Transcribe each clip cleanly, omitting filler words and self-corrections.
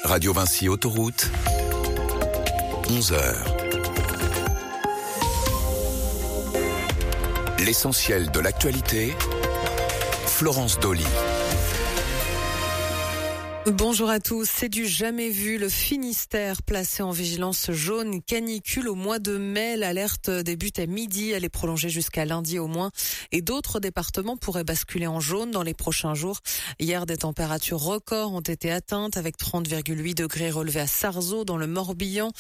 Radio Vinci Autoroute, 11h. L'essentiel de l'actualité, Florence Dolly. Bonjour à tous, c'est du jamais vu. Le Finistère placé en vigilance jaune canicule au mois de mai. L'alerte débute à midi, elle est prolongée jusqu'à lundi au moins. Et d'autres départements pourraient basculer en jaune dans les prochains jours. Hier, des températures records ont été atteintes avec 30,8 degrés relevés à Sarzeau dans le Morbihan,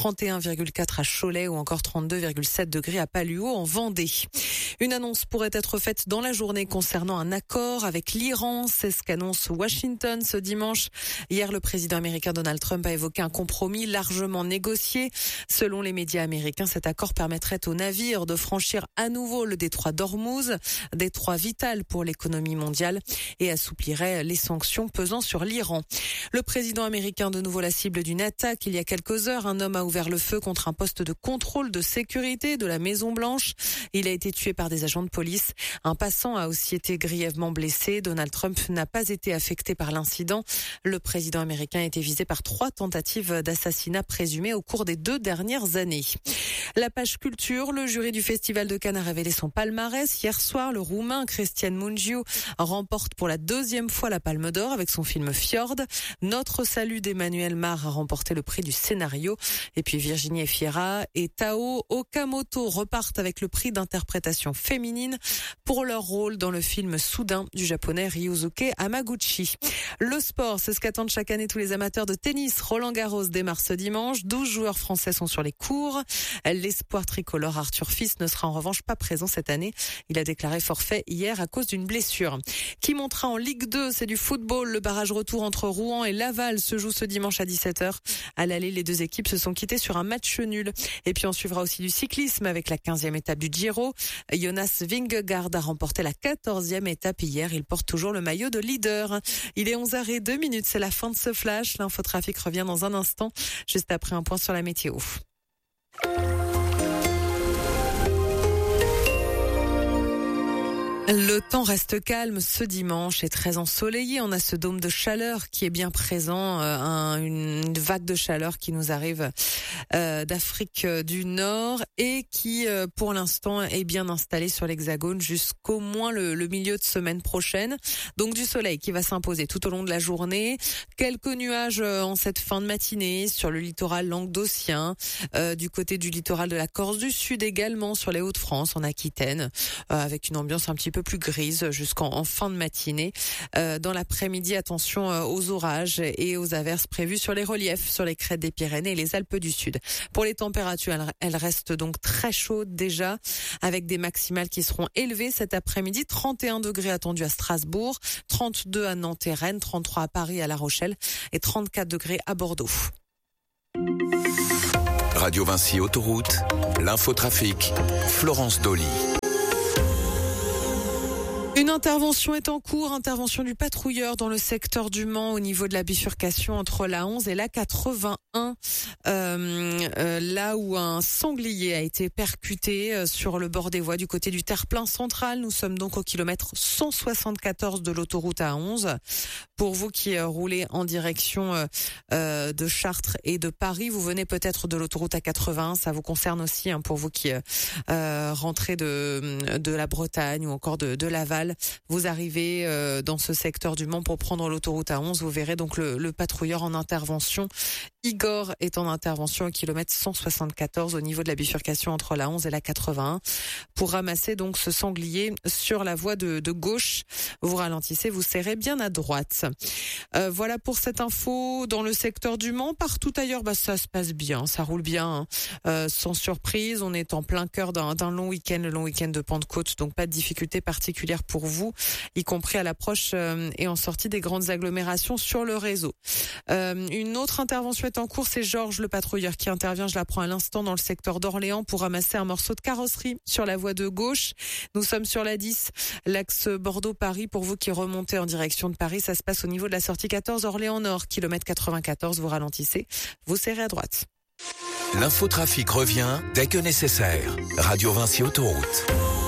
31,4 à Cholet ou encore 32,7 degrés à Paluo en Vendée. Une annonce pourrait être faite dans la journée concernant un accord avec l'Iran. C'est ce qu'annonce Washington ce dimanche. Hier, le président américain Donald Trump a évoqué un compromis largement négocié. Selon les médias américains, cet accord permettrait aux navires de franchir à nouveau le détroit d'Ormuz, détroit vital pour l'économie mondiale, et assouplirait les sanctions pesant sur l'Iran. Le président américain, de nouveau la cible d'une attaque. Il y a quelques heures, un homme a ouvert le feu contre un poste de contrôle de sécurité de la Maison-Blanche. Il a été tué par des agents de police. Un passant a aussi été grièvement blessé. Donald Trump n'a pas été affecté par l'incident. Le président américain a été visé par 3 tentatives d'assassinat présumées au cours des 2 dernières années. La page culture, le jury du Festival de Cannes a révélé son palmarès. Hier soir, le Roumain Cristian Mungiu remporte pour la 2e fois la Palme d'Or avec son film Fjord. Notre salut d'Emmanuel Mar a remporté le prix du scénario. Et puis Virginie Efira et Tao Okamoto repartent avec le prix d'interprétation féminine pour leur rôle dans le film Soudain du japonais Ryusuke Hamaguchi. Le sport, c'est ce qu'attendent chaque année tous les amateurs de tennis. Roland Garros démarre ce dimanche. 12 joueurs français sont sur les cours. L'espoir tricolore Arthur Fils ne sera en revanche pas présent cette année. Il a déclaré forfait hier à cause d'une blessure. Qui montera en Ligue 2, c'est du football. Le barrage retour entre Rouen et Laval se joue ce dimanche à 17h. À l'aller, les 2 équipes se sont quittées sur un match nul. Et puis on suivra aussi du cyclisme avec la 15e étape du Giro. Jonas Vingegaard a remporté la 14e étape hier. Il porte toujours le maillot de leader. Il est 11h02, c'est la fin de ce flash. L'infotrafic revient dans un instant, juste après un point sur la météo. Le temps reste calme ce dimanche et très ensoleillé. On a ce dôme de chaleur qui est bien présent, une vague de chaleur qui nous arrive d'Afrique du Nord et qui, pour l'instant, est bien installée sur l'Hexagone jusqu'au moins le milieu de semaine prochaine. Donc du soleil qui va s'imposer tout au long de la journée. Quelques nuages en cette fin de matinée sur le littoral languedocien, du côté du littoral de la Corse du Sud également, sur les Hauts-de-France, en Aquitaine, avec une ambiance un petit peu plus grise jusqu'en fin de matinée. Dans l'après-midi, attention aux orages et aux averses prévues sur les reliefs, sur les crêtes des Pyrénées et les Alpes du Sud. Pour les températures, elles restent donc très chaudes déjà, avec des maximales qui seront élevées cet après-midi. 31 degrés attendus à Strasbourg, 32 à Nantes et Rennes, 33 à Paris et à La Rochelle et 34 degrés à Bordeaux. Radio Vinci Autoroute, l'infotrafic, Florence Dolly. Une intervention est en cours, intervention du patrouilleur dans le secteur du Mans au niveau de la bifurcation entre la 11 et la 81, là où un sanglier a été percuté sur le bord des voies du côté du terre-plein central. Nous sommes donc au kilomètre 174 de l'autoroute A11. Pour vous qui roulez en direction de Chartres et de Paris, vous venez peut-être de l'autoroute A81, ça vous concerne aussi, pour vous qui rentrez de la Bretagne ou encore de Laval. Vous arrivez dans ce secteur du Mans pour prendre l'autoroute A11. Vous verrez donc le patrouilleur en intervention. Igor est en intervention au kilomètre 174 au niveau de la bifurcation entre la 11 et la 81 pour ramasser donc ce sanglier sur la voie de gauche. Vous ralentissez, vous serrez bien à droite. Voilà pour cette info dans le secteur du Mans. Partout ailleurs, ça se passe bien, ça roule bien, sans surprise. On est en plein cœur d'un long week-end, le long week-end de Pentecôte, donc pas de difficulté particulière pour vous, y compris à l'approche et en sortie des grandes agglomérations sur le réseau. Une autre intervention est en cours, c'est Georges le patrouilleur qui intervient, je l'apprends à l'instant, dans le secteur d'Orléans pour ramasser un morceau de carrosserie sur la voie de gauche. Nous sommes sur la 10, l'axe Bordeaux-Paris. Pour vous qui remontez en direction de Paris, ça se passe au niveau de la sortie 14 Orléans Nord, kilomètre 94, vous ralentissez, vous serrez à droite. L'infotrafic revient dès que nécessaire. Radio Vinci Autoroute.